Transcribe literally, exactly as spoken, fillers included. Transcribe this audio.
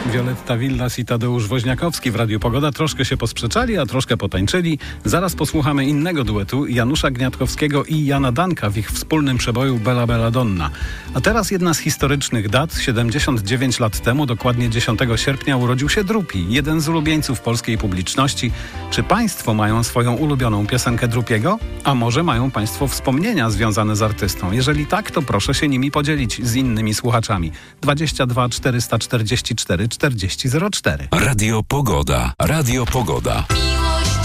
Wioletta Willas i Tadeusz Woźniakowski w Radiu Pogoda troszkę się posprzeczali, a troszkę potańczyli. Zaraz posłuchamy innego duetu Janusza Gniatkowskiego i Jana Danka w ich wspólnym przeboju Bella Bella Donna. A teraz jedna z historycznych dat. siedemdziesiąt dziewięć lat temu, dokładnie dziesiątego sierpnia, urodził się Drupi, jeden z ulubieńców polskiej publiczności. Czy państwo mają swoją ulubioną piosenkę Drupiego? A może mają państwo wspomnienia związane z artystą? Jeżeli tak, to proszę się nimi podzielić z innymi słuchaczami. dwadzieścia dwa czterysta czterdzieści cztery czterdzieści zero cztery. Radio Pogoda. Radio Pogoda.